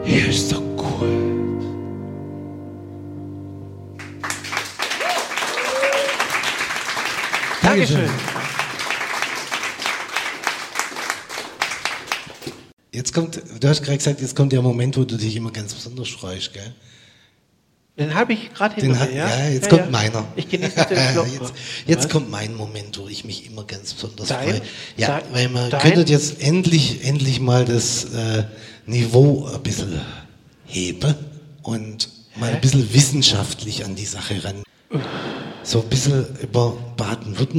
Hier ist der Kult. Dankeschön. Jetzt kommt, du hast gerade gesagt, jetzt kommt der Moment, wo du dich immer ganz besonders freust, gell? Den habe ich gerade hinter mir, ja, jetzt kommt meiner. Ich genieße den Schluck. Jetzt kommt mein Moment, wo ich mich immer ganz besonders Dein? freue. Ja, weil man Dein? könnte jetzt endlich mal das Niveau ein bisschen heben und mal ein bisschen wissenschaftlich an die Sache ran. So ein bisschen über Baden-Württemberg.